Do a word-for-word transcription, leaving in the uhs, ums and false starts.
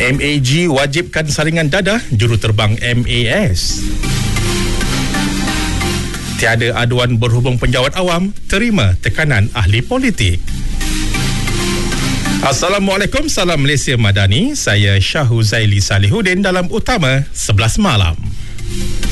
M A G wajibkan saringan dadah juruterbang M A S. Tiada aduan berhubung penjawat awam, terima tekanan ahli politik. Assalamualaikum, salam Malaysia Madani. Saya Syahuzaili Salihuddin dalam Utama sebelas Malam.